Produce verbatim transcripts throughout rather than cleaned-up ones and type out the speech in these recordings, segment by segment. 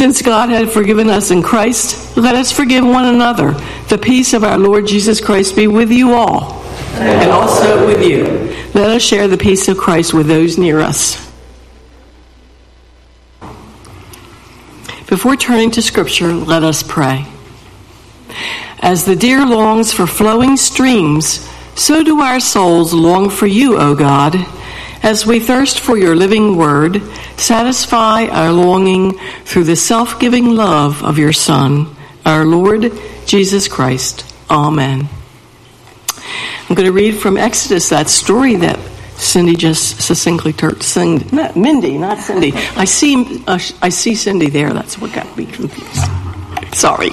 Since God had forgiven us in Christ, let us forgive one another. The peace of our Lord Jesus Christ be with you all, and also with you. Let us share the peace of Christ with those near us. Before turning to Scripture, let us pray. As the deer longs for flowing streams, so do our souls long for you, O God. As we thirst for your living word, satisfy our longing through the self-giving love of your Son, our Lord Jesus Christ. Amen. I'm going to read from Exodus, that story that Cindy just succinctly told. Not Mindy, not Cindy. I see, uh, I see Cindy there. That's what got me confused. Sorry.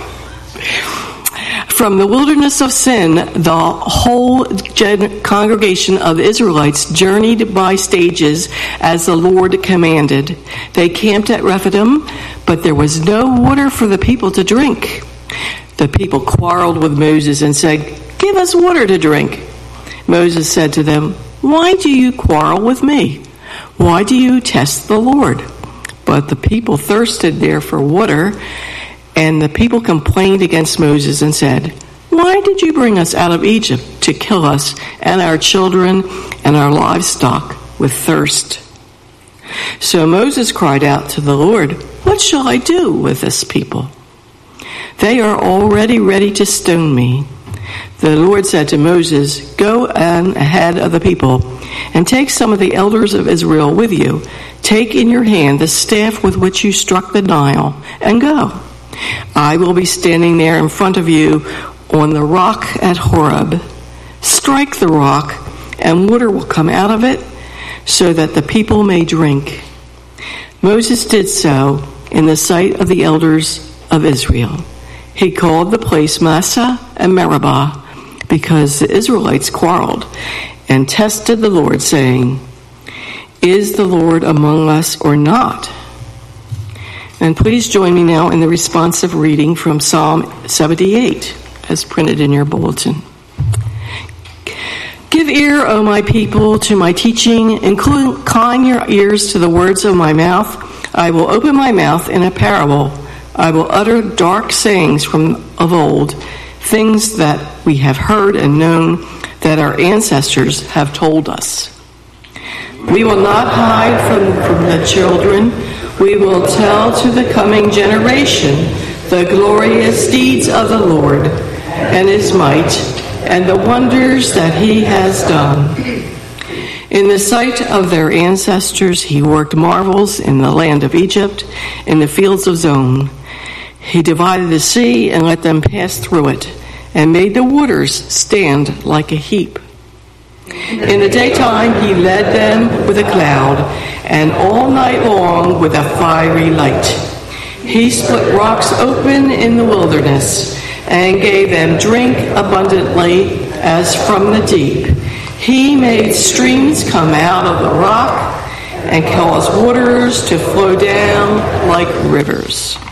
From the wilderness of sin, the whole gen- congregation of the Israelites journeyed by stages as the Lord commanded. They camped at Rephidim, but there was no water for the people to drink. The people quarreled with Moses and said, "Give us water to drink." Moses said to them, "Why do you quarrel with me? Why do you test the Lord?" But the people thirsted there for water, and the people complained against Moses and said, "Why did you bring us out of Egypt to kill us and our children and our livestock with thirst?" So Moses cried out to the Lord, "What shall I do with this people? They are already ready to stone me." The Lord said to Moses, "Go on ahead of the people and take some of the elders of Israel with you. Take in your hand the staff with which you struck the Nile and go. I will be standing there in front of you on the rock at Horeb. Strike the rock, and water will come out of it, so that the people may drink." Moses did so in the sight of the elders of Israel. He called the place Massah and Meribah, because the Israelites quarreled and tested the Lord, saying, "Is the Lord among us or not?" And please join me now in the responsive reading from Psalm seventy-eight, as printed in your bulletin. "Give ear, O my people, to my teaching. Incline your ears to the words of my mouth. I will open my mouth in a parable. I will utter dark sayings from of old, things that we have heard and known, that our ancestors have told us. We will not hide from, from the children. We will tell to the coming generation the glorious deeds of the Lord and his might and the wonders that he has done. In the sight of their ancestors, he worked marvels in the land of Egypt, in the fields of Zon. He divided the sea and let them pass through it, and made the waters stand like a heap. In the daytime he led them with a cloud, and all night long with a fiery light. He split rocks open in the wilderness, and gave them drink abundantly as from the deep. He made streams come out of the rock, and caused waters to flow down like rivers.